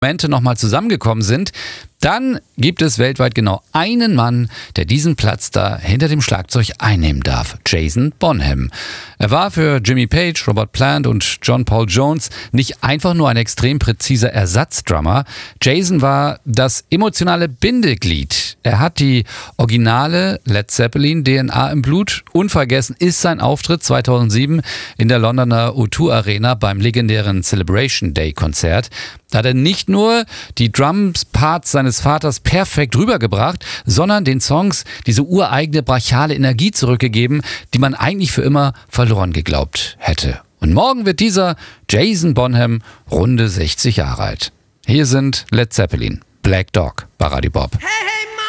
Momente nochmal zusammengekommen sind, dann gibt es weltweit genau einen Mann, der diesen Platz da hinter dem Schlagzeug einnehmen darf: Jason Bonham. Er war für Jimmy Page, Robert Plant und John Paul Jones nicht einfach nur ein extrem präziser Ersatzdrummer. Jason war das emotionale Bindeglied. Er hat die originale Led Zeppelin DNA im Blut. Unvergessen ist sein Auftritt 2007 in der Londoner O2 Arena beim legendären Celebration Day Konzert. Da hat er nicht nur die Drums-Parts seines Vaters perfekt rübergebracht, sondern den Songs diese ureigene brachiale Energie zurückgegeben, die man eigentlich für immer verloren geglaubt hätte. Und morgen wird dieser Jason Bonham runde 60 Jahre alt. Hier sind Led Zeppelin, Black Dog bei Radio Bob. Hey, hey,